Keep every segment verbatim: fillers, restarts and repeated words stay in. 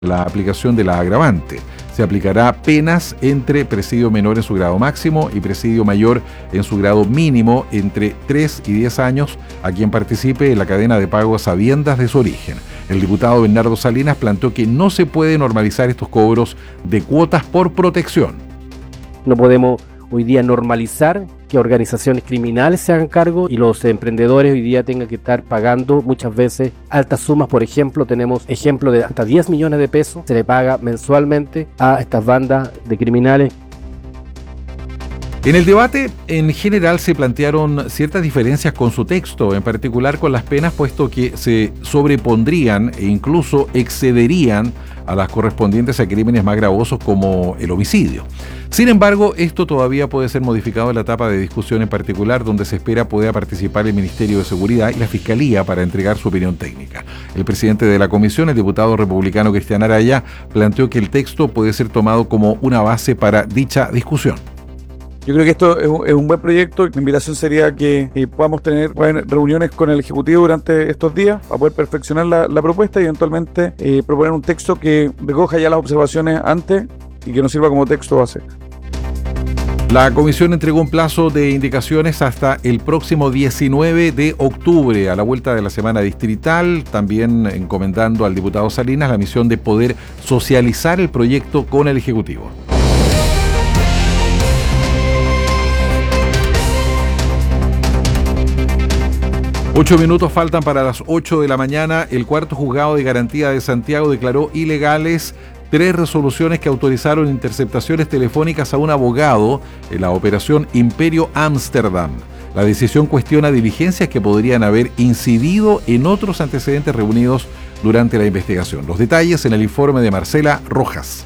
la aplicación de la agravante. Se aplicará penas entre presidio menor en su grado máximo y presidio mayor en su grado mínimo entre tres y diez años a quien participe en la cadena de pago a sabiendas de su origen. El diputado Bernardo Salinas planteó que no se puede normalizar estos cobros de cuotas por protección. No podemos hoy día normalizar que organizaciones criminales se hagan cargo y los emprendedores hoy día tengan que estar pagando muchas veces altas sumas. Por ejemplo, tenemos ejemplo de hasta diez millones de pesos se le paga mensualmente a estas bandas de criminales. En el debate, en general, se plantearon ciertas diferencias con su texto, en particular con las penas, puesto que se sobrepondrían e incluso excederían a las correspondientes a crímenes más gravosos como el homicidio. Sin embargo, esto todavía puede ser modificado en la etapa de discusión en particular, donde se espera pueda participar el Ministerio de Seguridad y la Fiscalía para entregar su opinión técnica. El presidente de la comisión, el diputado republicano Cristian Araya, planteó que el texto puede ser tomado como una base para dicha discusión. Yo creo que esto es un, es un buen proyecto. Mi invitación sería que eh, podamos tener bueno, reuniones con el Ejecutivo durante estos días para poder perfeccionar la, la propuesta y eventualmente eh, proponer un texto que recoja ya las observaciones antes y que nos sirva como texto base. La comisión entregó un plazo de indicaciones hasta el próximo diecinueve de octubre, a la vuelta de la semana distrital, también encomendando al diputado Salinas la misión de poder socializar el proyecto con el Ejecutivo. Ocho minutos faltan para las ocho de la mañana. El cuarto juzgado de garantía de Santiago declaró ilegales tres resoluciones que autorizaron interceptaciones telefónicas a un abogado en la operación Imperio Ámsterdam. La decisión cuestiona diligencias que podrían haber incidido en otros antecedentes reunidos durante la investigación. Los detalles en el informe de Marcela Rojas.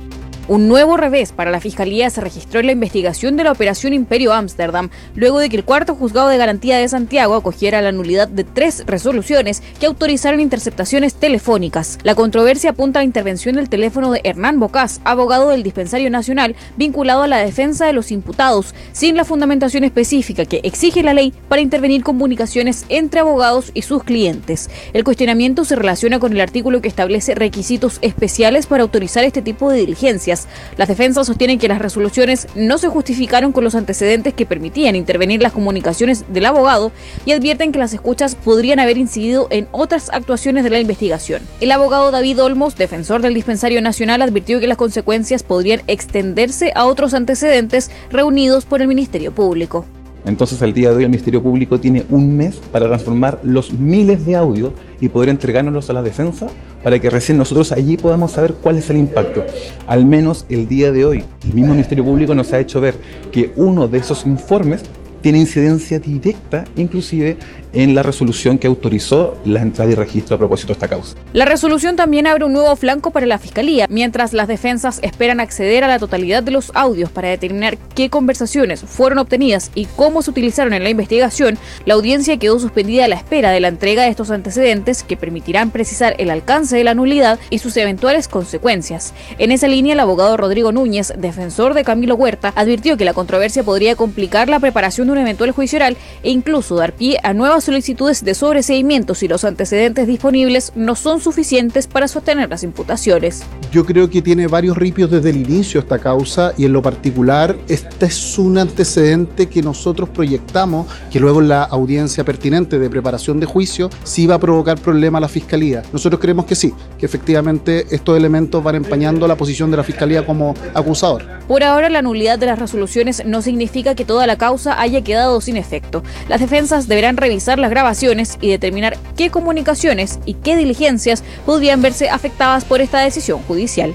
Un nuevo revés para la Fiscalía se registró en la investigación de la operación Imperio Ámsterdam, luego de que el cuarto juzgado de garantía de Santiago acogiera la nulidad de tres resoluciones que autorizaron interceptaciones telefónicas. La controversia apunta a la intervención del teléfono de Hernán Bocás, abogado del Dispensario Nacional, vinculado a la defensa de los imputados, sin la fundamentación específica que exige la ley para intervenir comunicaciones entre abogados y sus clientes. El cuestionamiento se relaciona con el artículo que establece requisitos especiales para autorizar este tipo de diligencias. Las defensas sostienen que las resoluciones no se justificaron con los antecedentes que permitían intervenir las comunicaciones del abogado y advierten que las escuchas podrían haber incidido en otras actuaciones de la investigación. El abogado David Olmos, defensor del Dispensario Nacional, advirtió que las consecuencias podrían extenderse a otros antecedentes reunidos por el Ministerio Público. Entonces, al día de hoy, el Ministerio Público tiene un mes para transformar los miles de audios y poder entregárnoslos a la defensa para que recién nosotros allí podamos saber cuál es el impacto. Al menos el día de hoy, el mismo Ministerio Público nos ha hecho ver que uno de esos informes tiene incidencia directa, inclusive, en la resolución que autorizó la entrada y registro a propósito de esta causa. La resolución también abre un nuevo flanco para la Fiscalía, mientras las defensas esperan acceder a la totalidad de los audios para determinar qué conversaciones fueron obtenidas y cómo se utilizaron en la investigación. La audiencia quedó suspendida a la espera de la entrega de estos antecedentes que permitirán precisar el alcance de la nulidad y sus eventuales consecuencias. En esa línea, el abogado Rodrigo Núñez, defensor de Camilo Huerta, advirtió que la controversia podría complicar la preparación de un eventual juicio oral e incluso dar pie a nuevas solicitudes de sobreseimiento si los antecedentes disponibles no son suficientes para sostener las imputaciones. Yo creo que tiene varios ripios desde el inicio esta causa y en lo particular este es un antecedente que nosotros proyectamos que luego en la audiencia pertinente de preparación de juicio sí va a provocar problema a la Fiscalía. Nosotros creemos que sí, que efectivamente estos elementos van empañando la posición de la Fiscalía como acusador. Por ahora, la nulidad de las resoluciones no significa que toda la causa haya quedado sin efecto. Las defensas deberán revisar las grabaciones y determinar qué comunicaciones y qué diligencias podrían verse afectadas por esta decisión judicial.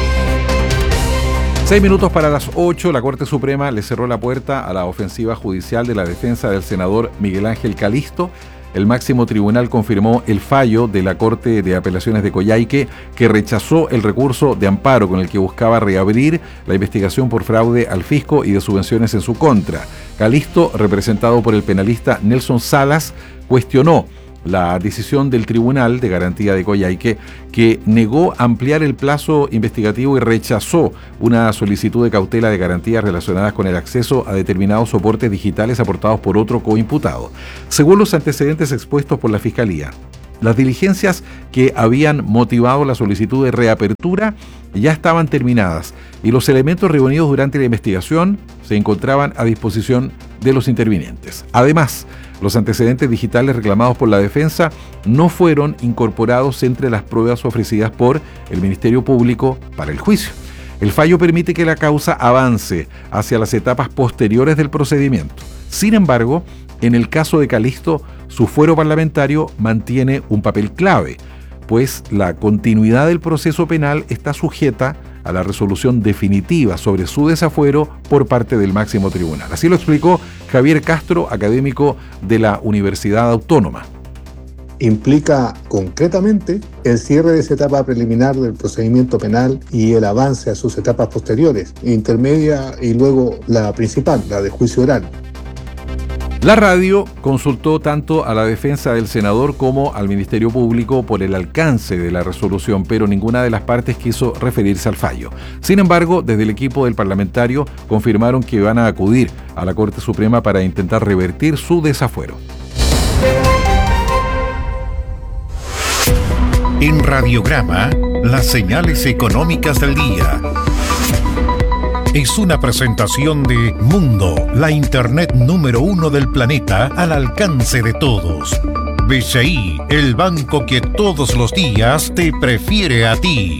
Seis minutos para las ocho, la Corte Suprema le cerró la puerta a la ofensiva judicial de la defensa del senador Miguel Ángel Calisto. El máximo tribunal confirmó el fallo de la Corte de Apelaciones de Coyhaique, que rechazó el recurso de amparo con el que buscaba reabrir la investigación por fraude al fisco y de subvenciones en su contra. Calisto, representado por el penalista Nelson Salas, cuestionó la decisión del Tribunal de Garantía de Coyhaique, que negó ampliar el plazo investigativo y rechazó una solicitud de cautela de garantías relacionadas con el acceso a determinados soportes digitales aportados por otro coimputado. Según los antecedentes expuestos por la Fiscalía, Las diligencias que habían motivado la solicitud de reapertura ya estaban terminadas y los elementos reunidos durante la investigación se encontraban a disposición de los intervinientes. Además, los antecedentes digitales reclamados por la defensa no fueron incorporados entre las pruebas ofrecidas por el Ministerio Público para el juicio. El fallo permite que la causa avance hacia las etapas posteriores del procedimiento. Sin embargo, en el caso de Calisto, su fuero parlamentario mantiene un papel clave, pues la continuidad del proceso penal está sujeta a la resolución definitiva sobre su desafuero por parte del máximo tribunal. Así lo explicó Javier Castro, académico de la Universidad Autónoma. Implica concretamente el cierre de esa etapa preliminar del procedimiento penal y el avance a sus etapas posteriores, intermedia y luego la principal, la de juicio oral. La radio consultó tanto a la defensa del senador como al Ministerio Público por el alcance de la resolución, pero ninguna de las partes quiso referirse al fallo. Sin embargo, desde el equipo del parlamentario confirmaron que van a acudir a la Corte Suprema para intentar revertir su desafuero. En Radiograma, las señales económicas del día. Es una presentación de Mundo, la internet número uno del planeta al alcance de todos. B C I, el banco que todos los días te prefiere a ti.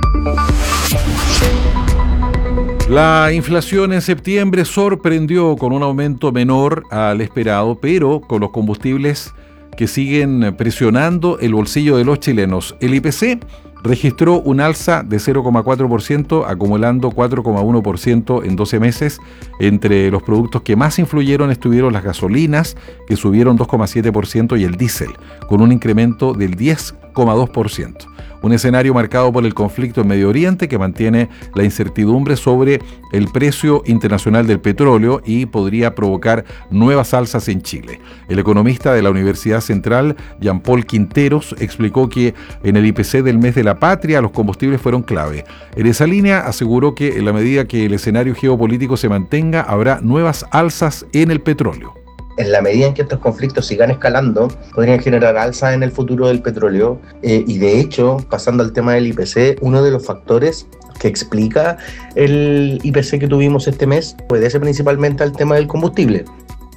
La inflación en septiembre sorprendió con un aumento menor al esperado, pero con los combustibles que siguen presionando el bolsillo de los chilenos. El I P C registró un alza de cero coma cuatro por ciento, acumulando cuatro coma uno por ciento en doce meses. Entre los productos que más influyeron estuvieron las gasolinas, que subieron dos coma siete por ciento, y el diésel, con un incremento del diez coma dos por ciento. Un escenario marcado por el conflicto en Medio Oriente que mantiene la incertidumbre sobre el precio internacional del petróleo y podría provocar nuevas alzas en Chile. El economista de la Universidad Central, Jean-Paul Quinteros, explicó que en el I P C del mes de la patria los combustibles fueron clave. En esa línea aseguró que en la medida que el escenario geopolítico se mantenga, habrá nuevas alzas en el petróleo. En la medida en que estos conflictos sigan escalando, podrían generar alzas en el futuro del petróleo. Eh, y de hecho, pasando al tema del I P C, uno de los factores que explica el I P C que tuvimos este mes puede ser principalmente al tema del combustible.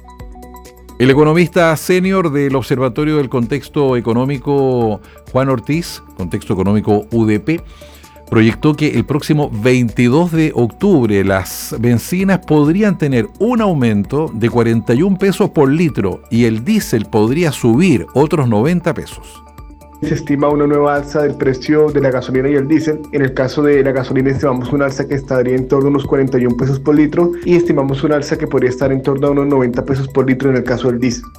El economista senior del Observatorio del Contexto Económico, Juan Ortiz, Contexto Económico U D P, proyectó que el próximo veintidós de octubre las bencinas podrían tener un aumento de cuarenta y un pesos por litro y el diésel podría subir otros noventa pesos. Se estima una nueva alza del precio de la gasolina y el diésel. En el caso de la gasolina estimamos una alza que estaría en torno a unos cuarenta y un pesos por litro y estimamos una alza que podría estar en torno a unos noventa pesos por litro en el caso del diésel.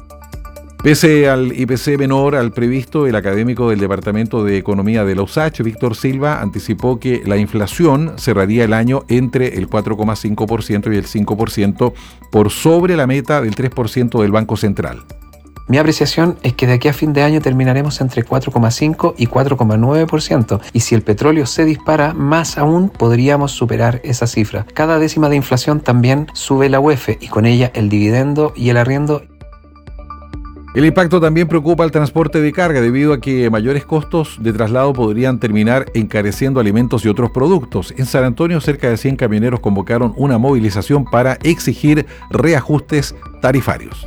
Pese al I P C menor al previsto, el académico del Departamento de Economía de la U S A C H, Víctor Silva, anticipó que la inflación cerraría el año entre el cuatro coma cinco por ciento y el cinco por ciento, por sobre la meta del tres por ciento del Banco Central. Mi apreciación es que de aquí a fin de año terminaremos entre cuatro coma cinco y cuatro coma nueve por ciento, y si el petróleo se dispara, más aún podríamos superar esa cifra. Cada décima de inflación también sube la U E F y con ella el dividendo y el arriendo. El impacto también preocupa al transporte de carga debido a que mayores costos de traslado podrían terminar encareciendo alimentos y otros productos. En San Antonio, cerca de cien camioneros convocaron una movilización para exigir reajustes tarifarios.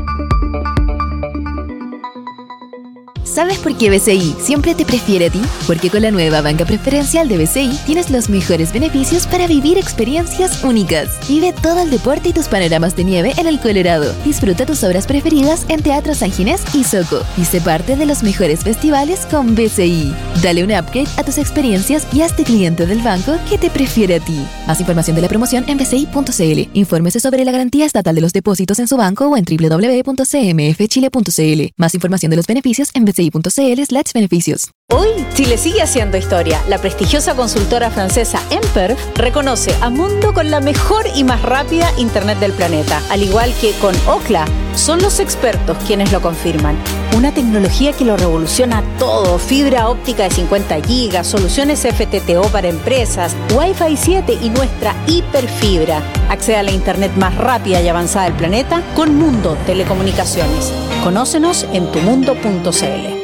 ¿Sabes por qué B C I siempre te prefiere a ti? Porque con la nueva banca preferencial de B C I tienes los mejores beneficios para vivir experiencias únicas. Vive todo el deporte y tus panoramas de nieve en el Colorado. Disfruta tus obras preferidas en Teatro San Ginés y Soco. Y sé parte de los mejores festivales con B C I. Dale un upgrade a tus experiencias y hazte cliente del banco que te prefiere a ti. Más información de la promoción en b c i punto c l. Infórmese sobre la garantía estatal de los depósitos en su banco o en w w w punto c m f chile punto c l. Más información de los beneficios en b c i punto c l slash beneficios. Hoy, Chile sigue haciendo historia. La prestigiosa consultora francesa Emper reconoce a Mundo con la mejor y más rápida internet del planeta. Al igual que con Ookla, son los expertos quienes lo confirman. Una tecnología que lo revoluciona todo. Fibra óptica de cincuenta gigas, soluciones F T T O para empresas, Wi-Fi siete y nuestra hiperfibra. Accede a la internet más rápida y avanzada del planeta con Mundo Telecomunicaciones. Conócenos en tu mundo punto c l.